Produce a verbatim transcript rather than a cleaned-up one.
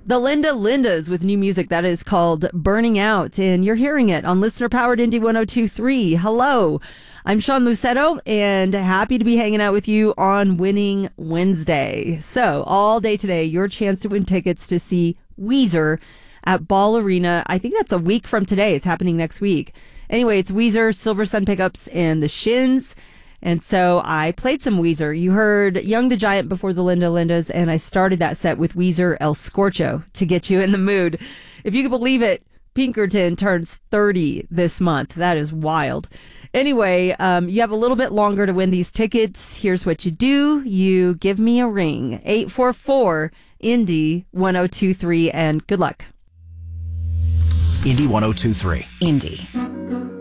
The Linda Lindas with new music that is called Burning Out, and you're hearing it on listener-powered Indie one oh two point three. Hello, I'm Sean Lucetto, and happy to be hanging out with you on Winning Wednesday. So, all day today, your chance to win tickets to see Weezer at Ball Arena. I think that's a week from today. It's happening next week. Anyway, it's Weezer, Silver Sun Pickups, and the Shins. And so I played some Weezer. You heard Young the Giant before the Linda Lindas, and I started that set with Weezer El Scorcho to get you in the mood. If you can believe it, Pinkerton turns thirty this month. That is wild. Anyway, um, you have a little bit longer to win these tickets. Here's what you do. You give me a ring. eight four four Indie one oh two three, and good luck. Indie one oh two point three. Indie